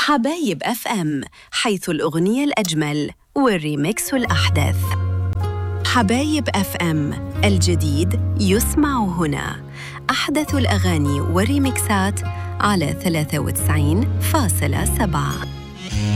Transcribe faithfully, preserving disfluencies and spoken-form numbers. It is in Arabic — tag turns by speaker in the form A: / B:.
A: حبايب أف أم، حيث الأغنية الأجمل والريميكس الأحدث. حبايب أف أم، الجديد يسمع هنا. أحدث الأغاني والريميكسات على ثلاثة وتسعين فاصلة سبعة.